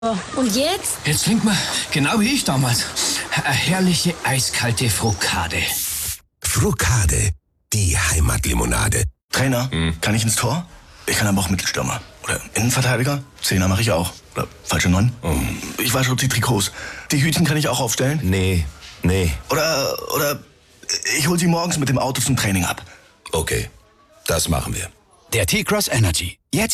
Und jetzt? Jetzt trinkt man, genau wie ich damals, eine herrliche eiskalte Frokade. Frokade, die Heimatlimonade. Trainer, kann ich ins Tor? Ich kann aber auch Mittelstürmer. Oder Innenverteidiger? Zehner mache ich auch. Oder falsche 9? Ich wasche die Trikots. Die Hütchen kann ich auch aufstellen? Nee. Oder ich hol sie morgens mit dem Auto zum Training ab. Okay, das machen wir. Der T-Cross Energy. Jetzt